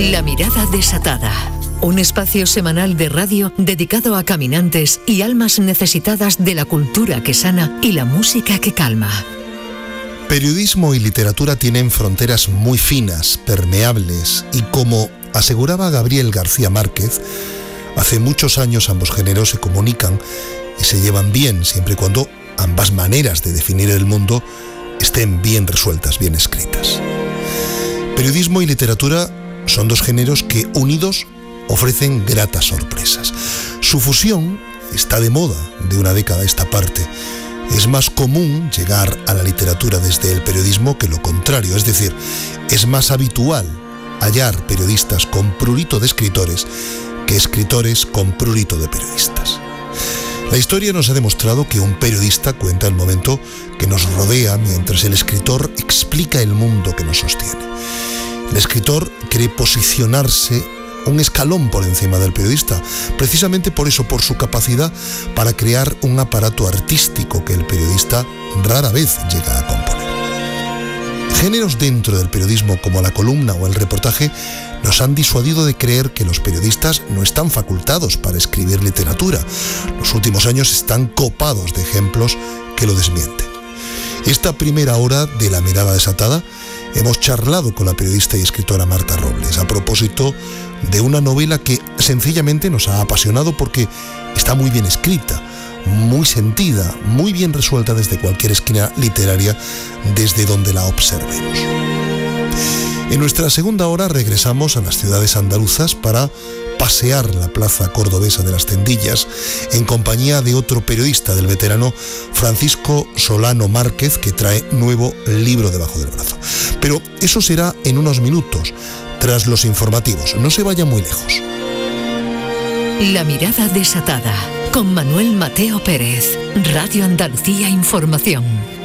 La mirada desatada. Un espacio semanal de radio dedicado a caminantes y almas necesitadas de la cultura que sana y la música que calma. Periodismo y literatura tienen fronteras muy finas, permeables, y como aseguraba Gabriel García Márquez, hace muchos años ambos géneros se comunican y se llevan bien, siempre y cuando ambas maneras de definir el mundo estén bien resueltas, bien escritas. Periodismo y literatura son dos géneros que, unidos, ofrecen gratas sorpresas. Su fusión está de moda de una década a esta parte. Es más común llegar a la literatura desde el periodismo que lo contrario, es decir, es más habitual hallar periodistas con prurito de escritores que escritores con prurito de periodistas. La historia nos ha demostrado que un periodista cuenta el momento que nos rodea mientras el escritor explica el mundo que nos sostiene. El escritor quiere posicionarse un escalón por encima del periodista, precisamente por eso, por su capacidad para crear un aparato artístico que el periodista rara vez llega a componer. Géneros dentro del periodismo como la columna o el reportaje nos han disuadido de creer que los periodistas no están facultados para escribir literatura. Los últimos años están copados de ejemplos que lo desmienten. Esta primera hora de La mirada desatada hemos charlado con la periodista y escritora Marta Robles a propósito de una novela que sencillamente nos ha apasionado porque está muy bien escrita, muy sentida, muy bien resuelta desde cualquier esquina literaria desde donde la observemos. En nuestra segunda hora regresamos a las ciudades andaluzas para pasear la plaza cordobesa de las Tendillas en compañía de otro periodista, del veterano Francisco Solano Márquez, que trae nuevo libro debajo del brazo. Pero eso será en unos minutos, tras los informativos. No se vaya muy lejos. La mirada desatada, con Manuel Mateo Pérez, Radio Andalucía Información.